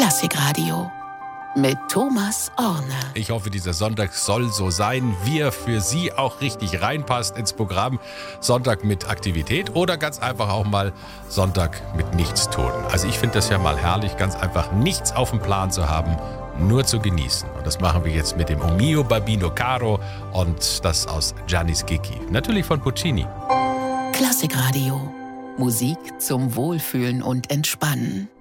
Klassikradio mit Thomas Orne. Ich hoffe, dieser Sonntag soll so sein, wie er für Sie auch richtig reinpasst ins Programm. Sonntag mit Aktivität oder ganz einfach auch mal Sonntag mit Nichtstun. Also ich finde das ja mal herrlich, ganz einfach nichts auf dem Plan zu haben, nur zu genießen. Und das machen wir jetzt mit dem O mio Babbino Caro und das aus Gianni Schicchi. Natürlich von Puccini. Klassikradio. Musik zum Wohlfühlen und Entspannen.